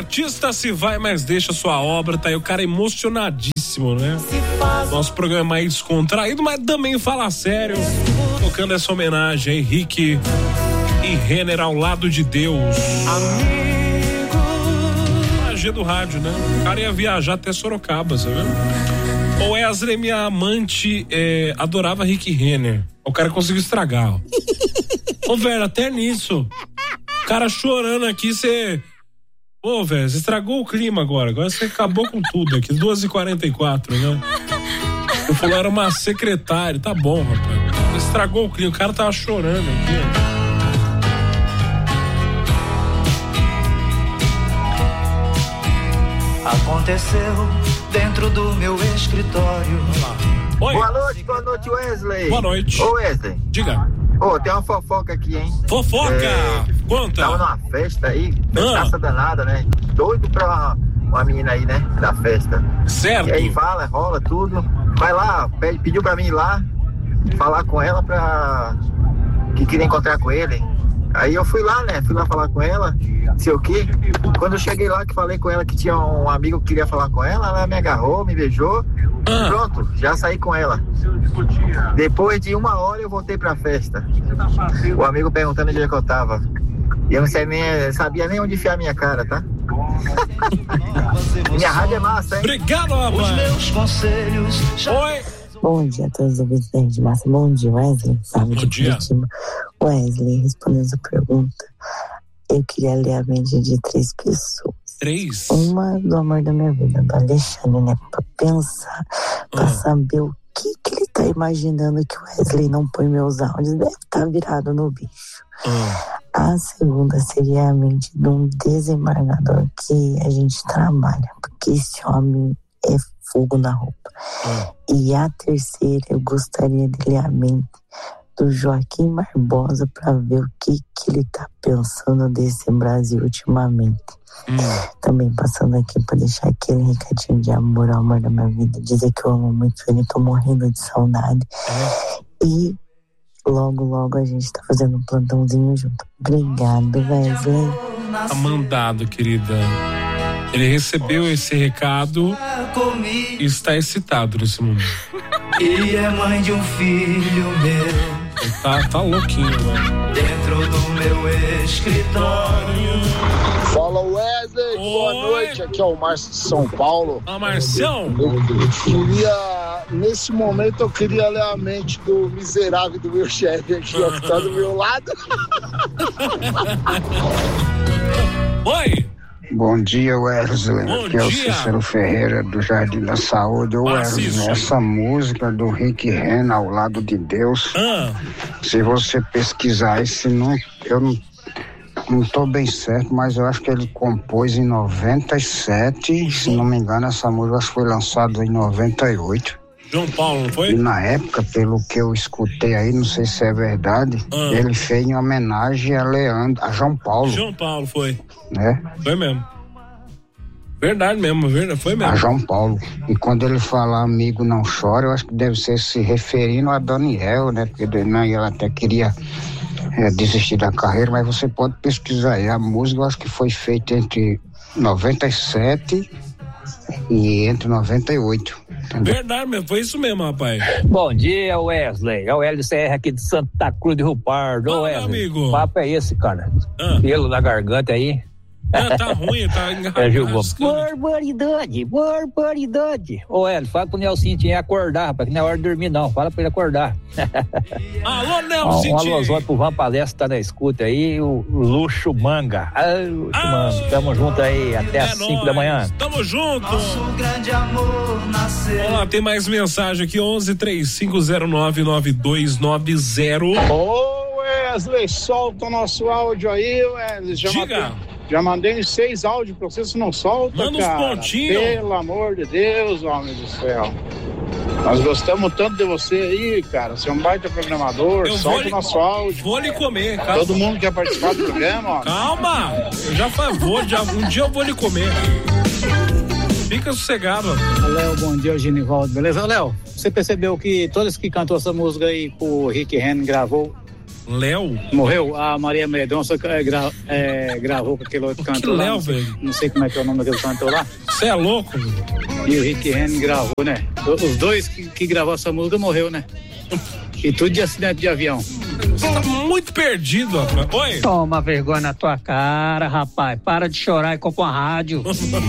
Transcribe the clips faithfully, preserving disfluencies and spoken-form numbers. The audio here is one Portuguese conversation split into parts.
artista se vai, mas deixa sua obra, tá aí o cara emocionadíssimo, né? Nosso programa é mais descontraído, mas também fala sério, tocando essa homenagem a Henrique e Renner ao lado de Deus. Amigo. Magia do rádio, né? O cara ia viajar até Sorocaba, sabe? O Wesley, minha amante, é, adorava Rick Renner. O cara conseguiu estragar, ó. Ô, velho, até nisso. O cara chorando aqui, você... Ô, velho, você estragou o clima agora. Agora você acabou com tudo aqui. duas e quarenta e quatro, né? Eu falei, era uma secretária. Tá bom, rapaz. Estragou o clima. O cara tava chorando aqui, ó. Aconteceu dentro do meu escritório. Oi. Boa noite, boa noite, Wesley. Boa noite. Ô, Wesley. Diga. Ô, oh, tem uma fofoca aqui, hein? Fofoca? É, conta. Tava numa festa aí, festaça ah. danada, né? Doido pra uma, uma menina aí, né? Da festa. Certo. E aí fala, rola tudo. Vai lá, pede, pediu pra mim ir lá, falar com ela pra... que queria encontrar com ele. Aí eu fui lá, né? Fui lá falar com ela, sei o quê. Quando eu cheguei lá, que falei com ela que tinha um amigo que queria falar com ela, ela me agarrou, me beijou. Ah. Pronto, já saí com ela. Depois de uma hora eu voltei pra festa. O amigo perguntando onde é que eu tava. E eu não sei nem, sabia nem onde enfiar minha cara, tá? Minha rádio é massa, hein? Obrigado, rapaz. Os meus conselhos. Oi. Bom dia a todos os ouvintes da Rede Massa. Bom dia, Wesley. Salve Bom dia. Curitiba. Wesley, respondendo a pergunta, eu queria ler a mente de três pessoas. Três? Uma do amor da minha vida, do Alexandre, né? Pra pensar, pra ah. saber o que que ele tá imaginando que o Wesley não põe meus áudios. Deve estar tá virado no bicho. Ah. A segunda seria a mente de um desembargador que a gente trabalha, porque esse homem é fogo na roupa. Ah. E a terceira, eu gostaria de ler a mente do Joaquim Barbosa para ver o que, que ele tá pensando desse Brasil ultimamente. Hum. Também passando aqui para deixar aquele recadinho de amor ao amor da minha vida, dizer que eu amo muito ele, tô morrendo de saudade. É. E logo, logo a gente tá fazendo um plantãozinho junto. Obrigado, Wesley. Tá mandado, querida. Ele recebeu esse recado e está excitado nesse momento. E é mãe de um filho meu. Ele tá, tá louquinho, mano. Dentro do meu escritório. Fala, Wesley. Oi. Boa noite. Aqui é o Márcio de São Paulo. Ah, Marcião. Eu queria, nesse momento, eu queria ler a mente do miserável do meu chefe aqui, ó, que tá do meu lado. Oi. Bom dia, Wesley. Bom Aqui é o dia. Cícero Ferreira do Jardim da Saúde. Ô, Wesley, essa música do Rick Renner, Ao Lado de Deus, ah. se você pesquisar, esse não, eu não, não tô bem certo, mas eu acho que ele compôs em noventa e sete, se não me engano, essa música acho que foi lançada em noventa e oito. João Paulo, não foi? E na época, pelo que eu escutei aí, não sei se é verdade, ah. ele fez em homenagem a Leandro, a João Paulo. João Paulo, foi. Né? Foi mesmo. Verdade mesmo, verdade, foi mesmo. A João Paulo. E quando ele fala amigo não chora, eu acho que deve ser se referindo a Daniel, né? Porque né, ela até queria é, desistir da carreira, mas você pode pesquisar aí. A música eu acho que foi feita entre noventa e sete e entre noventa e oito. Entendeu? Verdade mesmo, foi isso mesmo, rapaz. Bom dia, Wesley. É o Hélio C R aqui de Santa Cruz de Rio Pardo. Ô, Wesley, amigo. O papo é esse, cara. Ah. Pelo na garganta aí. É, tá ruim, tá engarrafado. É, Gilbom. Barbaridade, barbaridade. Ô, Hélio, fala pro Nelson tinha acordar, rapaz, que não é hora de dormir, não. Fala pra ele acordar. Alô, Nelson. Um, um alôzão pro Van Palestra, tá na escuta aí, o Luxo Manga. Ah, Luxo ah, Manga. Tamo junto aí, até é às cinco da manhã. Tamo junto. Nosso grande amor nasceu. Vamos lá, tem mais mensagem aqui, onze, três cinco zero nove, nove dois nove zero. Ô, Wesley, solta o nosso áudio aí, Wesley. Já Diga. Matei. Já mandei seis áudios pra você, você não solta, manda cara. Uns pontinhos. Pelo amor de Deus, homem do céu. Nós gostamos tanto de você aí, cara. Você é um baita programador, eu solta lhe, o nosso áudio. Vou lhe comer, cara. Todo mundo quer participar do programa, ó. Calma, eu já vou, já, um dia eu vou lhe comer. Fica sossegado. Léo, bom dia, o Genivaldo, beleza? Léo, você percebeu que todos que cantou essa música aí, o Rick Renner gravou, Léo? Morreu? A Maria Mendonça é, gra, é, gravou com aquele outro cantor. Que lá, Léo, não sei, velho? Não sei como é que é o nome daquele cantor lá. Você é louco, velho? E o Rick Henry gravou, né? Os dois que, que gravaram essa música morreu, né? E tudo de acidente de avião. Você tá muito perdido, rapaz. Oi? Toma vergonha na tua cara, rapaz. Para de chorar e compra uma rádio.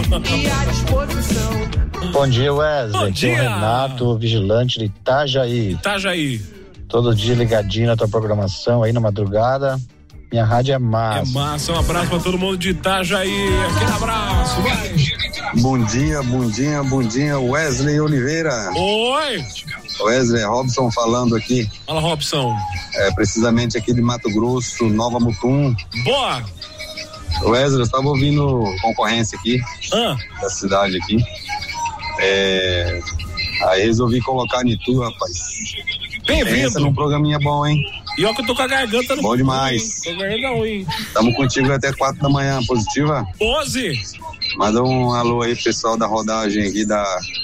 Bom dia, Wesley. Bom dia. Aqui é o Renato, vigilante de Itajaí. Itajaí. Todo dia ligadinho na tua programação aí na madrugada. Minha rádio é massa. É massa. Um abraço pra todo mundo de Itajaí. Aquele abraço. Vai. Bom dia, bom dia, bom dia, Wesley Oliveira. Oi. Wesley, Robson falando aqui. Fala, Robson. É, precisamente aqui de Mato Grosso, Nova Mutum. Boa. Wesley, eu estava ouvindo concorrência aqui, ah. da cidade aqui. É, aí resolvi colocar Nitu, rapaz. Bem-vindo. Pensa num programinha bom, hein? E ó que eu tô com a garganta no bom demais. Tô com a garganta ruim. Tamo contigo até quatro da manhã, positiva? doze. Manda um alô aí pro pessoal da rodagem aqui da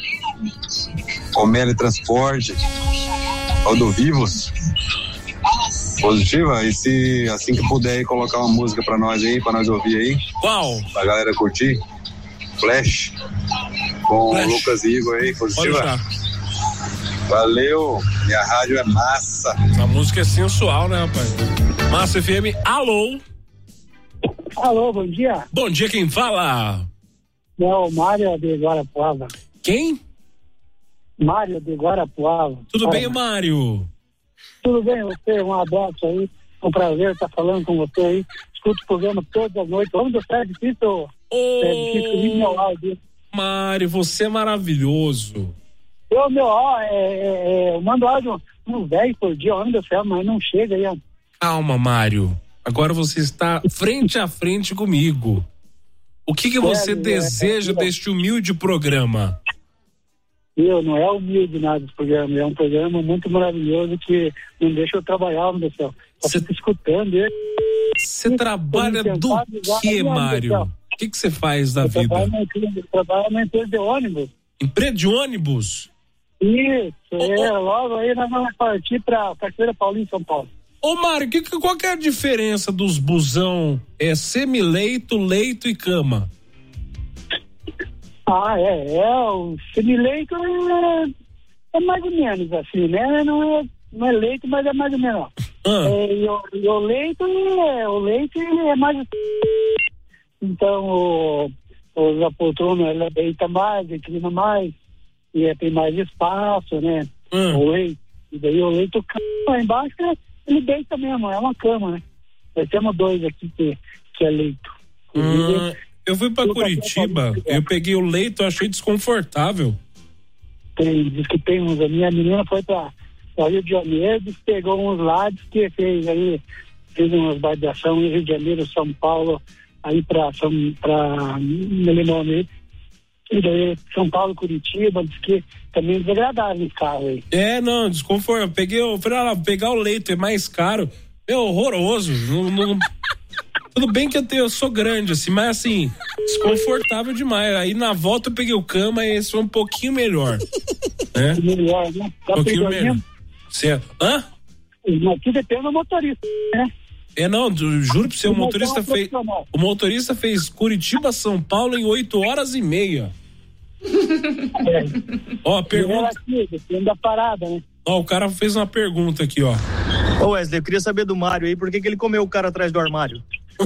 Comércio Transporte, ou do Vivos. Positiva? E se assim que puder aí, colocar uma música pra nós aí, pra nós ouvir aí. Qual? Pra galera curtir. Flash. Com Flash. o Lucas e Igor aí, positiva? Valeu, minha rádio é massa. A música é sensual, né, rapaz? Massa F M, alô? Alô, bom dia. Bom dia, quem fala? Não, Mário de Guarapuava. Quem? Mário de Guarapuava. Tudo Olha, bem, Mário? Tudo bem, você, um abraço aí. É um prazer estar falando com você aí. Escuto o programa todas as noites. Onde você é difícil? Oh, é difícil meu áudio. Mário, você é maravilhoso. Eu, meu, ó, é, é, eu mando áudio uns dez por dia, onde você é, mas não chega aí. Ó. Calma, Mário. Agora você está frente a frente comigo. O que que você é, deseja é, é, deste humilde programa? Eu, não é humilde nada esse programa, é um programa muito maravilhoso que não deixa eu trabalhar, meu Deus do céu. Você tá escutando ele. Você trabalha do que, Mário? O que que você faz da eu vida? Trabalho na, eu trabalho na empresa de ônibus. Empresa de ônibus? Isso, oh, é, oh. logo aí nós vamos partir pra Cachoeira Paulista, São Paulo. Ô Mário, que, qual que é a diferença dos busão é, semileito, leito e cama? Ah, é, é, o semileito é, é mais ou menos assim, né? Não é, não é leito, mas é mais ou menos. Ah. É, e, o, e o leito é, o leito é mais. Então, o, os apoltronas, ela deita mais, inclina mais, e é, tem mais espaço, né? Ah. O leito, e daí o leito lá embaixo, ele deita mesmo, é uma cama, né? Nós temos dois aqui que, que é leito. Hum, eu fui pra Curitiba, eu peguei o leito, eu achei desconfortável. Tem, diz que tem uns, a minha menina foi pra, pra Rio de Janeiro, diz que pegou uns lá, diz que fez aí, fez umas baiação em Rio de Janeiro, São Paulo, aí pra, São, pra Melimone, e daí São Paulo, Curitiba, diz que também é desagradável esse carro aí. É, não, desconfortável, eu peguei, eu falei, ah, pegar o leito é mais caro, é horroroso, não... não... Tudo bem que eu, tenho, eu sou grande, assim, mas assim, desconfortável demais. Aí na volta eu peguei o cama e esse foi um pouquinho melhor. Né? Melhor, né? Um pouquinho melhor. Cê, hã? Mas tudo depende do motorista, né? É, não, juro pra você, o motorista fez. O motorista fez Curitiba, São Paulo em oito horas e meia. É. Ó, pergunta. Aqui, depende da parada, né? Ó, o cara fez uma pergunta aqui, ó. Ô Wesley, eu queria saber do Mário aí, por que que ele comeu o cara atrás do armário?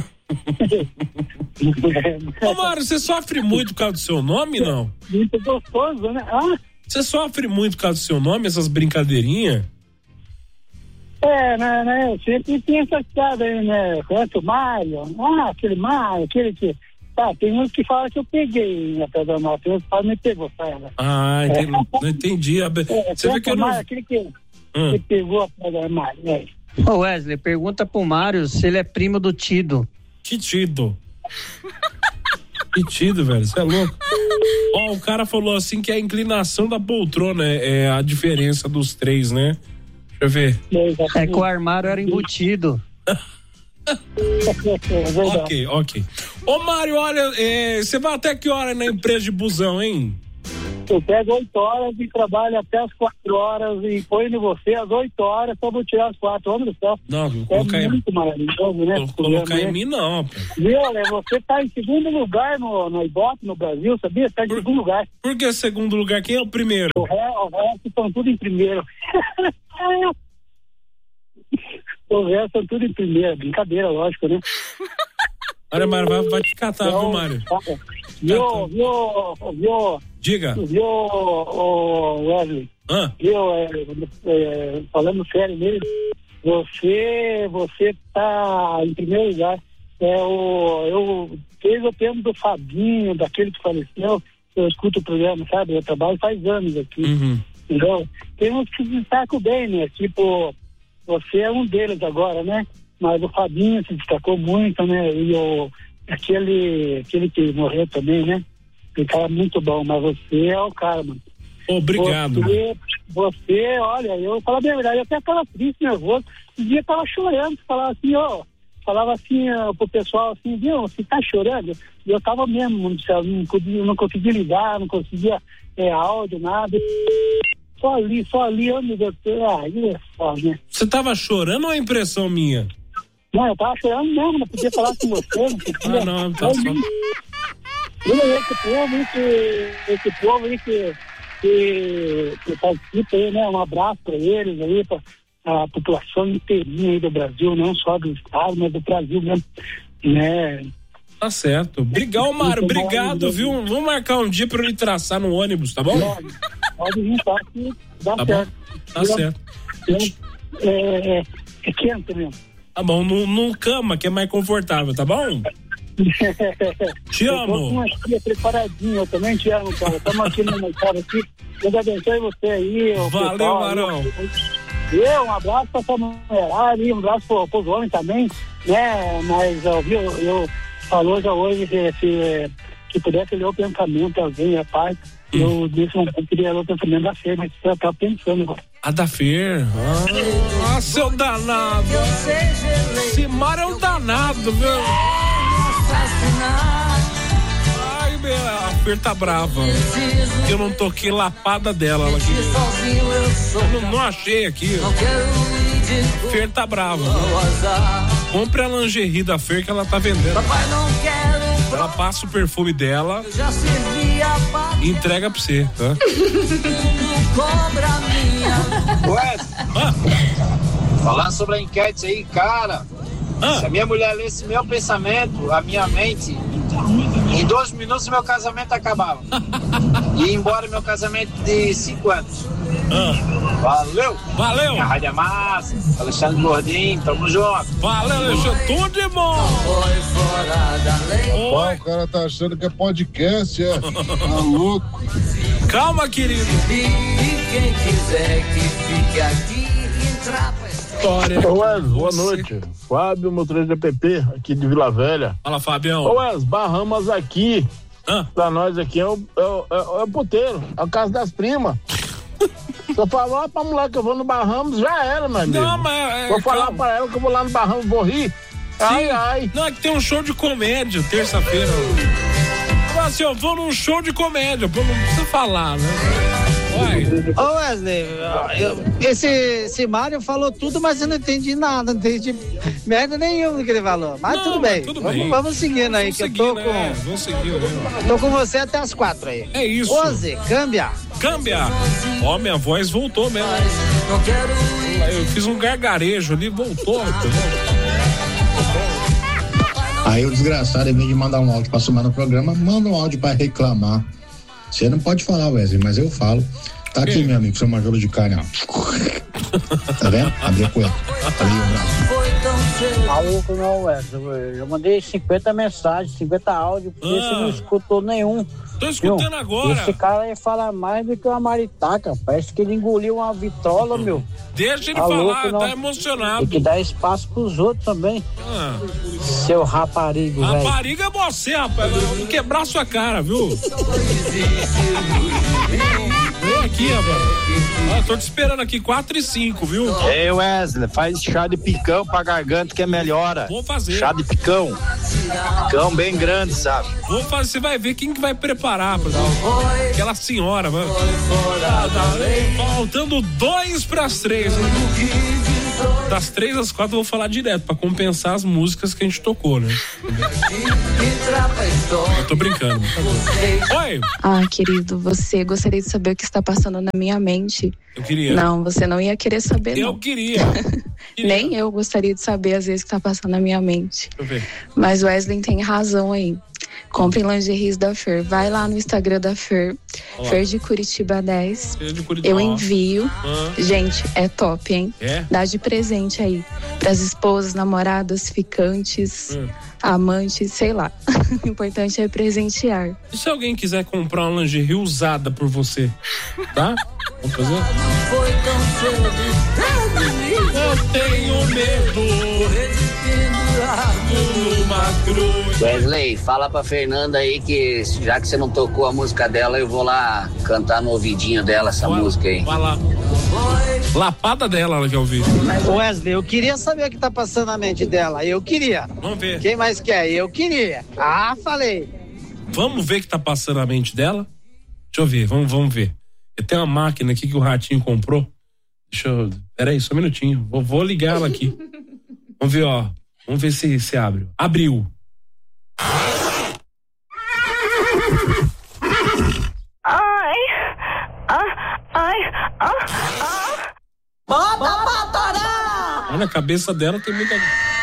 Ô Mário, você sofre muito por causa do seu nome, não? Muito gostoso, né? Ah? Você sofre muito por causa do seu nome, essas brincadeirinhas? É, né, né? Sempre tem essa piada aí, né? Conhece o Mário? Ah, aquele Mário, aquele que... Tá, tem uns que falam que eu peguei atrás do armário, tem uns que falam que me pegou, sabe? Ah, entendi. É. Não entendi. É, você vê que eu não... Mário, aquele que, hum. que pegou atrás do armário, né? Ô Wesley, pergunta pro Mário se ele é primo do Tido. Que Tido? Que Tido, velho? Você é louco? Ó, o cara falou assim que a inclinação da poltrona é, é a diferença dos três, né? Deixa eu ver. É que o armário era embutido. Ok, ok. Ô Mário, olha, você é, vai até que hora na empresa de busão, hein? Eu pego oito horas e trabalho até as quatro horas e põe em você às oito horas só vou tirar as quatro. Olha só. Não, é colocar muito em... maravilhoso, né? Vou colocar né? em mim, não. Pô. Viu, né? Você tá em segundo lugar no, no Ibope, no Brasil, sabia? Tá em por, segundo lugar. Por que segundo lugar? Quem é o primeiro? O resto, o resto estão tudo em primeiro. O resto estão tudo em primeiro. Brincadeira, lógico, né? Olha, Mário, vai, vai te catar, viu, Mário? Viu, viu, viu? Diga. Viu, o Wesley? Ah. Viu, é, é, falando sério mesmo, você, você tá em primeiro lugar. É, o, eu, desde o tempo do Fabinho, daquele que faleceu, eu escuto o programa, sabe? Eu trabalho faz anos aqui. Uhum. Então, tem uns que se destacam bem, né? Tipo, você é um deles agora, né? Mas o Fabinho se destacou muito, né? E o, aquele, aquele que morreu também, né? Aquele cara muito bom, mas você é o cara, mano. Obrigado. Você, você olha, eu falo a verdade, eu até tava triste, nervoso. Um dia eu tava chorando, falava assim, ó, falava assim uh, pro pessoal assim, viu, você tá chorando? E eu tava mesmo, não, não, conseguia, não conseguia ligar, não conseguia é, áudio, nada. Só ali, só ali, oh, meu Deus, aí é foda, né? Você tava chorando ou é impressão minha? Não, eu tava chorando mesmo, não podia falar com você, não podia. Ah, não, tá só... Esse povo aí que, esse povo aí que, que, que participa aí, né? Um abraço pra eles aí, pra a população inteirinha aí do Brasil, não só do estado, mas do Brasil mesmo, né? Tá certo. Obrigado, Mário, obrigado, viu? Vamos marcar um dia pra eu ir traçar no ônibus, tá bom? Pode, pode vir, tá? Que dá tá certo. Bom? Tá é, certo. É, é, é quente mesmo. Tá bom, no, no cama, que é mais confortável, tá bom? Te eu amo. Eu tô com uma tia preparadinha, eu também te amo, cara. Estamos aqui no mercado aqui. Deus abençoe você aí. Valeu, Marão. Eu, um abraço pra sua mulherada e um abraço pro, pros homens também, né? Mas, ó, viu, eu falou já hoje que, se, que pudesse ler o pensamento alguém, a paz. Hum. Eu disse, não queria ler o pensamento da Fer, mas eu tava pensando agora. A da Fer? Ah, ah, seu danado. Esse mar é um danado, viu? Ai, meu, a Fer tá brava. Eu não toquei lapada dela. Ela aqui. Eu não, não achei aqui. A Fer tá brava. Compre a lingerie da Fer que ela tá vendendo. Ela passa o perfume dela e entrega pra você, tá? Ué, ah. falando sobre a enquete aí, cara, ah. se a minha mulher lesse meu pensamento, a minha mente, em dois minutos meu casamento acabava. E ia embora meu casamento de cinco anos. Ah. Valeu! Valeu! Minha Rádio é Massa, Alexandre Gordinho, tamo junto. Valeu, Alexandre, tudo de bom! Oi. O cara tá achando que é podcast, é? Tá louco. Calma, querido. E quem quiser que fique aqui e entrar pra história. Ô Wes, boa noite. Fábio, motorista de P P, aqui de Vila Velha. Fala, Fabião. Ô Wes, Bahamas aqui. Ah. Pra nós aqui é o, é, o, é o puteiro, é o caso das primas. Se eu falar pra mulher que eu vou no Bahamas, já era, meu amigo. Não, mas... É, vou falar calma. pra ela que eu vou lá no Bahamas, vou rir. Ai, ai. Não, é que tem um show de comédia, terça-feira. Assim, eu vou num show de comédia, não precisa falar, né? Ô Wesley, eu, esse, esse Mário falou tudo, mas eu não entendi nada, não entendi merda nenhuma do que ele falou. Mas não, tudo bem, tudo vamos, bem. vamos seguindo aí, vamos que seguir, eu tô né? com. Vamos seguir, né? Tô com você até as quatro aí. É isso. Onze, câmbia. Câmbia. Ó, minha voz voltou mesmo. Eu fiz um gargarejo ali, voltou. Aí o desgraçado, em vez de mandar um áudio pra somar no programa, manda um áudio pra reclamar. Você não pode falar, Wesley, mas eu falo. Tá aqui, meu amigo, seu majolo de carne, ó. Tá vendo? Abri a cueca. Falei, um abraço. Maluco não, Wesley. Eu mandei cinquenta mensagens, cinquenta áudios, porque ah. você não escutou nenhum. Tô escutando meu, agora. Esse cara aí fala mais do que uma maritaca. Parece que ele engoliu uma vitrola, hum. meu. Deixa ele tá falar, louco, tá emocionado. Tem que dar espaço pros outros também. Ah. Seu raparigo, velho. Rapariga é você, rapaz. Eu vou quebrar sua cara, viu? aqui, rapaz. Ah, tô te esperando aqui, quatro e cinco, viu? Ei, Wesley, faz chá de picão pra garganta que é melhora. Vou fazer. Chá de picão. Picão bem grande, sabe? Vou fazer, você vai ver quem que vai preparar pra aquela senhora, mano. Faltando dois pras três. Das três às quatro eu vou falar direto pra compensar as músicas que a gente tocou, né? Eu tô brincando. Oi! Ah, querido, você gostaria de saber o que está passando na minha mente? Eu queria. Não, você não ia querer saber, eu não. Queria. queria. Nem eu gostaria de saber, às vezes, o que está passando na minha mente. Deixa eu ver. Mas o Wesley tem razão aí. Comprem lingeries da Fer. Vai lá no Instagram da Fer. Olá. Fer de Curitiba dez. Fer de Curitiba. Eu envio. Ah. Gente, é top, hein? É? Dá de presente aí. Pras esposas, namoradas, ficantes, hum. amantes, sei lá. O importante é presentear. E se alguém quiser comprar uma lingerie usada por você? Tá? Vamos fazer? Eu tenho medo. Wesley, fala pra Fernanda aí que já que você não tocou a música dela, eu vou lá cantar no ouvidinho dela essa vai, música aí. Vai lá. Lapada dela, ela quer ouvir. Wesley, eu queria saber o que tá passando na mente dela. Eu queria. Vamos ver. Quem mais quer? Eu queria. Ah, falei. Vamos ver o que tá passando na mente dela? Deixa eu ver, vamos, vamos ver. Tem uma máquina aqui que o Ratinho comprou. Deixa eu... Pera aí, só um minutinho. Vou, vou ligar ela aqui. Vamos ver, ó. Vamos ver se, se abre. Abriu. Ai. Ah, ai. Ah, ah. Bota pra torar! Olha, a cabeça dela tem muita...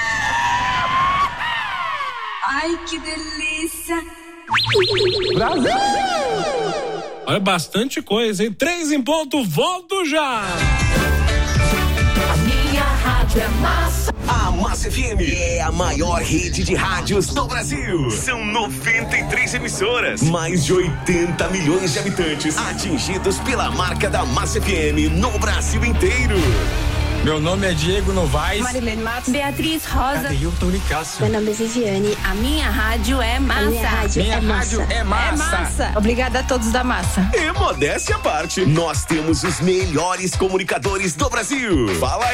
Ai, que delícia! Brasil! Olha, bastante coisa, hein? Três em ponto, volto já! A minha rádio é massa. A Massa F M é a maior rede de rádios do Brasil. São noventa e três emissoras, mais de oitenta milhões de habitantes atingidos pela marca da Massa F M no Brasil inteiro. Meu nome é Diego Novaes. Marilene Matos. Beatriz Rosa. Adeilton Nicásio. Meu nome é Viviane. A minha rádio é massa. A minha rádio, minha é, rádio massa. é massa. É massa. Obrigada a todos da massa. E modéstia à parte, nós temos os melhores comunicadores do Brasil. Fala aí.